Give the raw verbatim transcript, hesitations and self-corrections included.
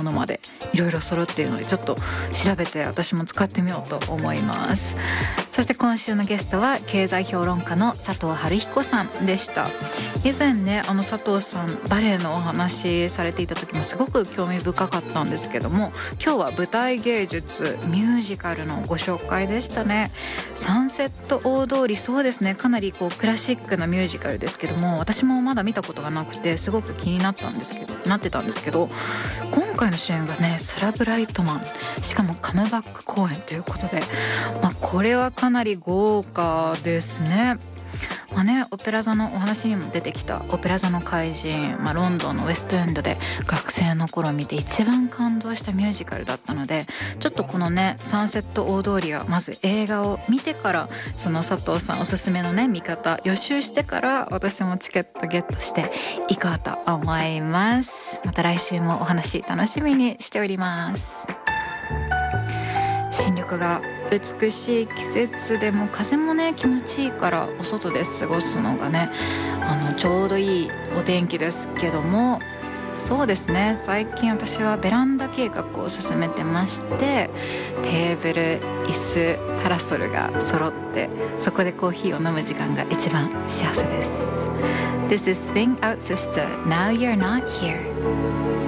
のまでいろいろ揃っているので、ちょっと調べて私も使ってみようと思います。そして今週のゲストは経済評論家の佐藤春彦さんでした。以前ね、あの佐藤さんバレエのお話されていた時もすごく興味深かったんですけども、今日は舞台芸術ミュージカルのご紹介でしたね。サンセット大通り、そうですね、かなりこうクラシックなミュージカルですけども、私もまだ見たことがなくてすごく気になったんですけどなってたんですけど、今回の主演がねサラ・ブライトマン、しかもカムバック公演ということで、まあ、これはかなり豪華ですね。まあね、オペラ座のお話にも出てきたオペラ座の怪人、まあ、ロンドンのウェストエンドで学生の頃見て一番感動したミュージカルだったので、ちょっとこのねサンセット大通りはまず映画を見てから、その佐藤さんおすすめのね見方予習してから私もチケットゲットしていこうと思います。また来週もお話楽しみにしております。新緑が美しい季節でも風もね気持ちいいから、お外で過ごすのがねあのちょうどいいお天気ですけども、そうですね、最近私はベランダ計画を進めてまして、テーブル、椅子、パラソルが揃って、そこでコーヒーを飲む時間が一番幸せです。 This is Swing Out Sister, Now You're Not Here.